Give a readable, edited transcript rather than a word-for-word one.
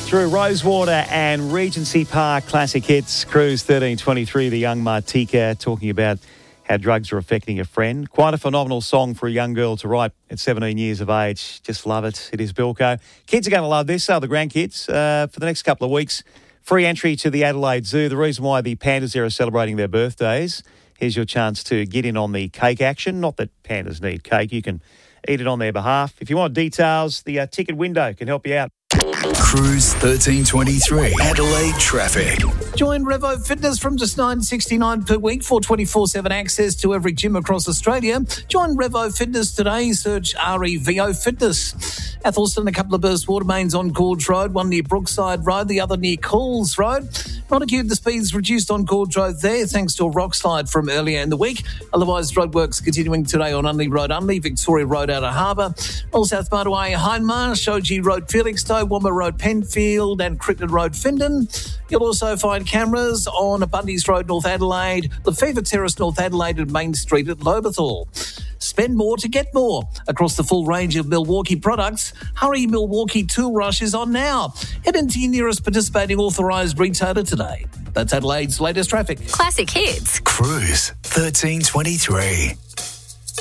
through Rosewater and Regency Park Classic Hits. Cruise 1323, the young Martika talking about how drugs are affecting a friend. Quite a phenomenal song for a young girl to write at 17 years of age. Just love it. It is Bilko. Kids are going to love this, so the grandkids. For the next couple of weeks, free entry to the Adelaide Zoo. The reason why the pandas there are celebrating their birthdays, here's your chance to get in on the cake action. Not that pandas need cake. You can eat it on their behalf. If you want details, the ticket window can help you out. Cruise 1323 Adelaide traffic. Join Revo Fitness from just $9.69 per week for 24/7 access to every gym across Australia. Join Revo Fitness today. Search REVO Fitness. Athelston, a couple of burst water mains on Gorge Road, one near Brookside Road, the other near Coles Road. Montague, the speed's reduced on Gorge Road there thanks to a rock slide from earlier in the week. Otherwise, roadworks continuing today on Unley Road, Victoria Road Outer Harbour. All South Motorway, Hindmarsh, Shoji Road, Felixstowe, Womber Road, Penfield and Crichton Road, Findon. You'll also find cameras on Bundy's Road, North Adelaide, Lefevre Terrace, North Adelaide and Main Street at Lobethal. Spend more to get more across the full range of Milwaukee products. Hurry, Milwaukee Tool Rush is on now. Head into your nearest participating authorised retailer today. That's Adelaide's latest traffic. Classic Hits. Cruise 1323.